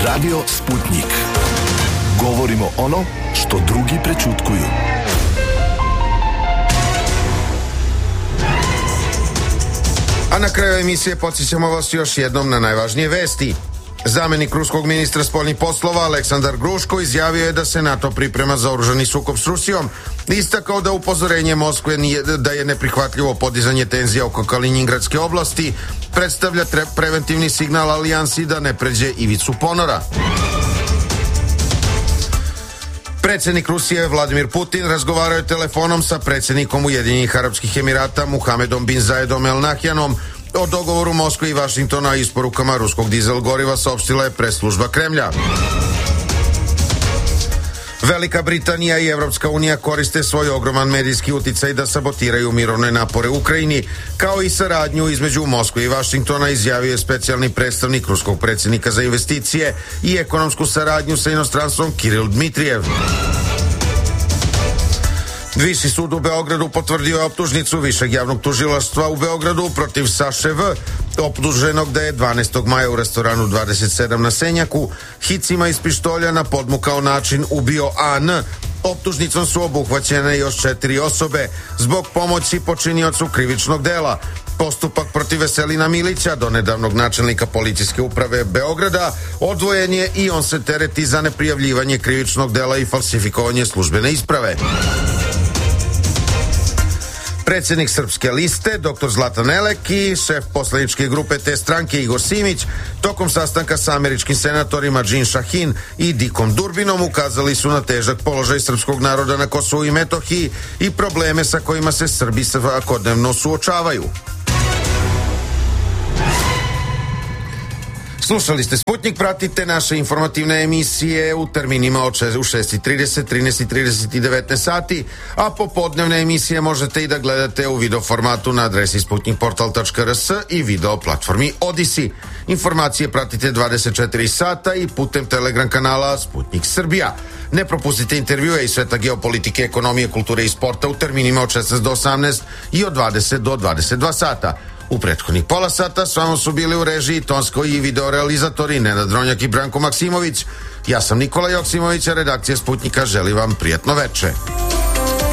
Radio Sputnik. Govorimo ono što drugi prećutkuju. A na kraju emisije podsjećamo vas još jednom na najvažnije vesti. Zamenik ruskog ministra spoljnih poslova Aleksandar Gruško izjavio je da se NATO priprema za oružani sukob s Rusijom. Istakao da upozorenje Moskve da je neprihvatljivo podizanje tenzija oko Kalinjingradske oblasti predstavlja preventivni signal alijansi da ne pređe ivicu ponora. Predsjednik Rusije Vladimir Putin razgovarao je telefonom sa predsjednikom Ujedinjenih Arapskih Emirata Muhamedom bin Zayedom El Nahjanom. O dogovoru Moskve i Vašingtona i isporukama ruskog dizel goriva saopštila je press-služba Kremlja. Velika Britanija i Evropska unija koriste svoj ogroman medijski uticaj da sabotiraju mirovne napore u Ukrajini, kao i saradnju između Moskve i Vašingtona, izjavio je specijalni predstavnik ruskog predsjednika za investicije i ekonomsku saradnju sa inostranstvom Kiril Dmitrijev. Viši sud u Beogradu potvrdio je optužnicu Višeg javnog tužilaštva u Beogradu protiv Saše V, optuženog da je 12. maja u restoranu 27 na Senjaku hicima iz pištolja na podmukao način ubio A.N. Optužnicom su obuhvaćene još 4 osobe zbog pomoći počiniocu krivičnog dela. Postupak protiv Veselina Milića, donedavnog načelnika policijske uprave Beograda, odvojen je i on se tereti za neprijavljivanje krivičnog dela i falsifikovanje službene isprave. Predsjednik Srpske liste, dr. Zlatan Elek i šef poslaničke grupe te stranke Igor Simić tokom sastanka sa američkim senatorima Džin Šahin i Dikom Durbinom ukazali su na težak položaj srpskog naroda na Kosovu i Metohiji i probleme sa kojima se Srbi svakodnevno suočavaju. Slušali ste Sputnik, pratite naše informativne emisije u terminima u 6:30, 13:30 i 19 sati, a popodnevne emisije možete i da gledate u video formatu na adresi sputnikportal.rs i video platformi Odisi. Informacije pratite 24 sata i putem Telegram kanala Sputnik Srbija. Ne propustite intervjue iz sveta geopolitike, ekonomije, kulture i sporta u terminima od 16 do 18 i od 20 do 22 sata. U prethodnih pola sata s vama su bili u režiji tonskoj i videorealizatori Nenad Dronjak i Branko Maksimović. Ja sam Nikola Joksimović, a redakcija Sputnika želi vam prijatno veče.